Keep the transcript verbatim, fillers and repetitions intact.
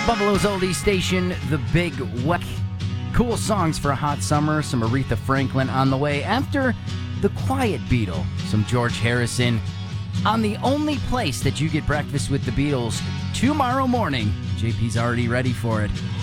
Buffalo's oldie station, The Big Weck. Cool songs for a hot summer, some Aretha Franklin on the way. After The Quiet Beatle, some George Harrison. On the only place that you get breakfast with the Beatles tomorrow morning, J P's already ready for it.